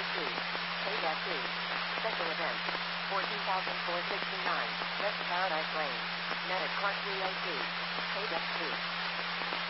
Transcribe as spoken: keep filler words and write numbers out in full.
two. Page F two. Special events. fourteen thousand four hundred sixty-nine. West Paradise Lane. Net at car three oh two. Page F two.